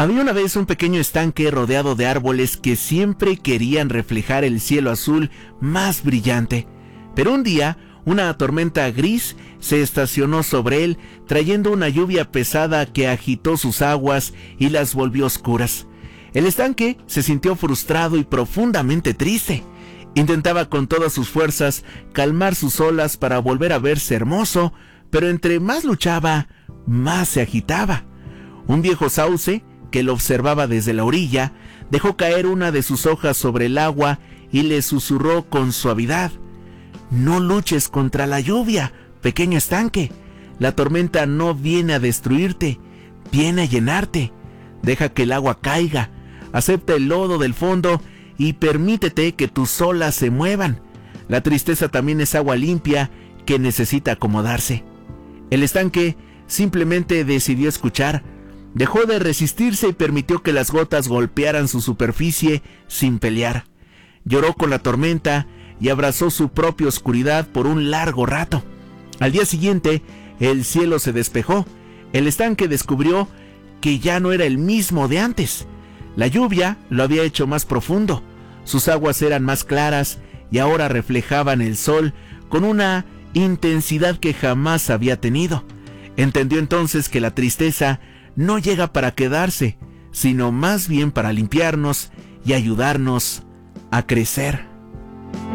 Había una vez un pequeño estanque rodeado de árboles que siempre querían reflejar el cielo azul más brillante. Pero un día, una tormenta gris se estacionó sobre él, trayendo una lluvia pesada que agitó sus aguas y las volvió oscuras. El estanque se sintió frustrado y profundamente triste. Intentaba con todas sus fuerzas calmar sus olas para volver a verse hermoso, pero entre más luchaba, más se agitaba. Un viejo sauce, que lo observaba desde la orilla, dejó caer una de sus hojas sobre el agua y le susurró con suavidad: «No luches contra la lluvia, pequeño estanque. La tormenta no viene a destruirte, viene a llenarte. Deja que el agua caiga, acepta el lodo del fondo y permítete que tus olas se muevan. La tristeza también es agua limpia que necesita acomodarse». El estanque simplemente decidió escuchar. Dejó de resistirse y permitió que las gotas golpearan su superficie sin pelear. Lloró con la tormenta y abrazó su propia oscuridad por un largo rato. Al día siguiente, el cielo se despejó. El estanque descubrió que ya no era el mismo de antes. La lluvia lo había hecho más profundo. Sus aguas eran más claras y ahora reflejaban el sol con una intensidad que jamás había tenido. Entendió entonces que la tristeza no llega para quedarse, sino más bien para limpiarnos y ayudarnos a crecer.